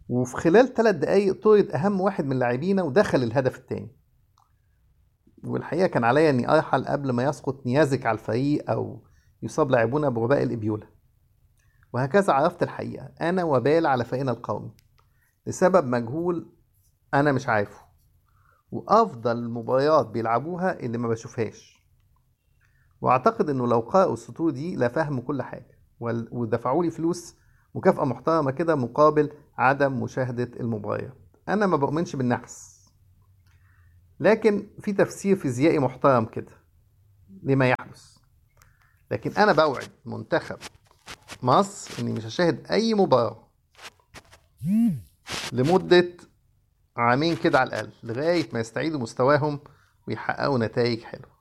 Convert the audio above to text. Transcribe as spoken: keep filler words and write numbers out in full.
وفي خلال ثلاث دقايق طرد أهم واحد من لاعبينا ودخل الهدف الثاني. والحقيقة كان عليا إني أرحل قبل ما يسقط نيازك على الفريق أو يصاب لاعبونا بوباء الإبيولا. وهكذا عرفت الحقيقة أنا وبال على فريقنا القومي لسبب مجهول أنا مش عارفه. وأفضل المباريات بيلعبوها اللي ما بشوفهاش. وأعتقد إنه لو قرأوا السطور دي لفهموا كل حاجة وال- ودفعوا لي فلوس مكافأة محترمة كده مقابل عدم مشاهدة المباريات. أنا ما بؤمنش بالنحس، لكن في تفسير فيزيائي محترم كده لما يحدث. لكن أنا بوعد منتخب مصر إني مش هشاهد أي مباراة لمدة عامين كده على الأقل لغاية ما يستعيدوا مستواهم ويحققوا نتائج حلوة.